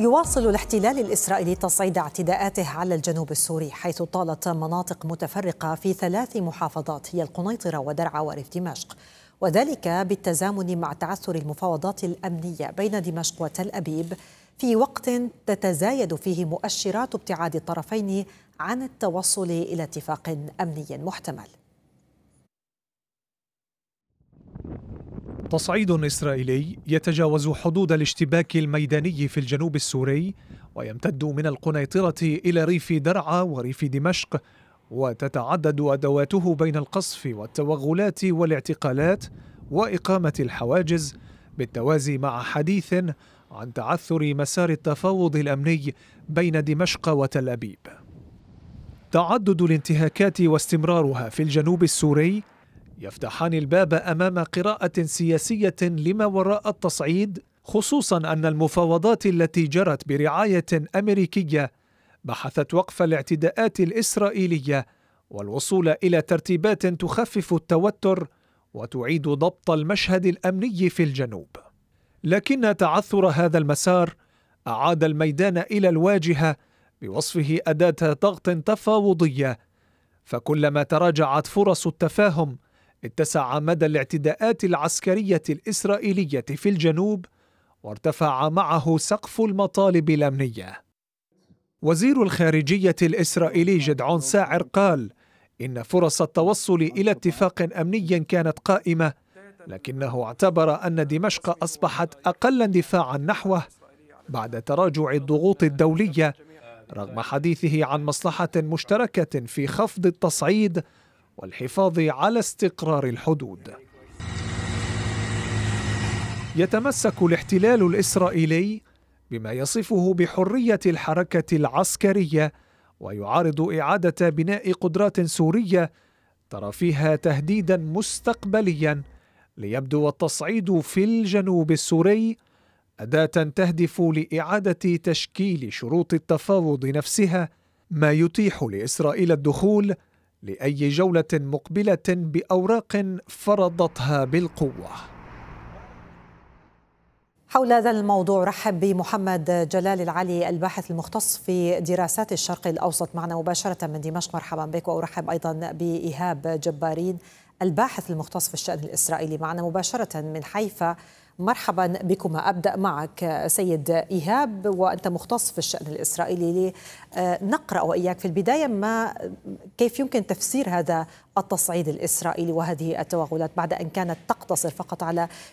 يواصل الاحتلال الإسرائيلي تصعيد اعتداءاته على الجنوب السوري، حيث طالت مناطق متفرقة في 3 محافظات هي القنيطرة ودرعا وريف دمشق، وذلك بالتزامن مع تعثر المفاوضات الأمنية بين دمشق وتل أبيب في وقت تتزايد فيه مؤشرات ابتعاد الطرفين عن التوصل إلى اتفاق أمني محتمل. تصعيد إسرائيلي يتجاوز حدود الاشتباك الميداني في الجنوب السوري ويمتد من القنيطرة إلى ريف درعا وريف دمشق، وتتعدد أدواته بين القصف والتوغلات والاعتقالات وإقامة الحواجز، بالتوازي مع حديث عن تعثر مسار التفاوض الأمني بين دمشق وتل أبيب. تعدد الانتهاكات واستمرارها في الجنوب السوري يفتحان الباب أمام قراءة سياسية لما وراء التصعيد، خصوصا أن المفاوضات التي جرت برعاية أمريكية بحثت وقف الاعتداءات الإسرائيلية والوصول إلى ترتيبات تخفف التوتر وتعيد ضبط المشهد الأمني في الجنوب. لكن تعثر هذا المسار أعاد الميدان إلى الواجهة بوصفه أداة ضغط تفاوضية، فكلما تراجعت فرص التفاهم اتسع مدى الاعتداءات العسكرية الإسرائيلية في الجنوب، وارتفع معه سقف المطالب الأمنية. وزير الخارجية الإسرائيلي جدعون ساعر قال إن فرص التوصل إلى اتفاق أمني كانت قائمة، لكنه اعتبر أن دمشق أصبحت أقل اندفاعا نحوه بعد تراجع الضغوط الدولية، رغم حديثه عن مصلحة مشتركة في خفض التصعيد والحفاظ على استقرار الحدود. يتمسك الاحتلال الإسرائيلي بما يصفه بحرية الحركة العسكرية، ويعارض إعادة بناء قدرات سورية ترى فيها تهديدا مستقبليا، ليبدو التصعيد في الجنوب السوري أداة تهدف لإعادة تشكيل شروط التفاوض نفسها، ما يتيح لإسرائيل الدخول لأي جولة مقبلة بأوراق فرضتها بالقوة. حول هذا الموضوع رحب بمحمد جلال العلي، الباحث المختص في دراسات الشرق الأوسط، معنا مباشرة من دمشق. مرحبا بك. وأرحب أيضا بإيهاب جبارين، الباحث المختص في الشأن الإسرائيلي، معنا مباشرة من حيفا. مرحبا بكما. أبدأ معك سيد إيهاب، وأنت مختص في الشأن الإسرائيلي، نقرأ وإياك في البداية كيف يمكن تفسير هذا التصعيد الإسرائيلي وهذه التوغلات بعد أن كانت تقتصر فقط على